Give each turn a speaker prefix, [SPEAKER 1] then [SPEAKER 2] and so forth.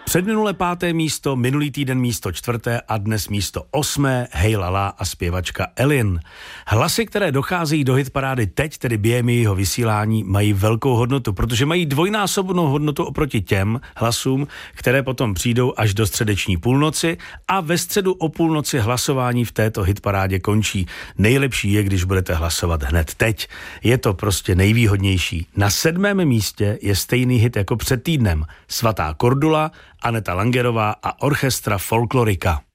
[SPEAKER 1] Předminule 5. místo, minulý týden místo 4. a dnes místo 8. Hej Lala a zpěvačka Elin. Hlasy, které docházejí do hitparády teď, tedy během jejího vysílání, mají velkou hodnotu, protože mají dvojnásobnou hodnotu oproti těm hlasům, které potom přijdou až do středeční půlnoci a ve středu o půlnoci hlasování v této hitparádě končí. Nejlepší je, když budete hlasovat hned teď. Je to prostě nejvýhodnější. Na 7. místě je stejný hit jako před týdnem. Svatá Kordula, Aneta Langerová a orchestra Folklorika.